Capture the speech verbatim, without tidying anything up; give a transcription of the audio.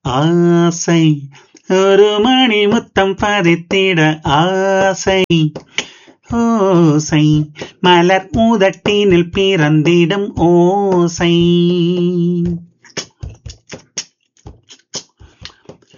ஆசை ஒரு மணி முத்தம் பதித்திட ஆசை ஓசை மலர் பூதட்டினில் பிறந்திடும் ஓசை